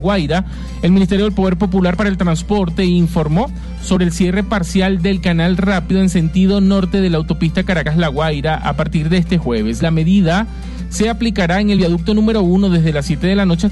Guaira, el Ministerio del Poder Popular para el Transporte informó sobre el cierre parcial del canal rápido en sentido norte de la autopista Caracas-La Guaira a partir de este jueves. La medida se aplicará en el viaducto número 1 desde las 7 de la noche